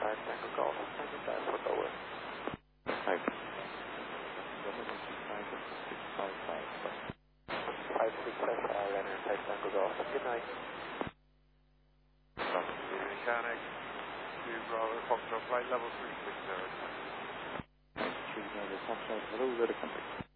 5 Tango Golf, Tango Delta, over. 5. 56 Liner, 5 Tango Golf, good night. Mechanic, 2 Bravo, Foxtrot, flight level 360. 3 Foxtrot, hello, weather contact.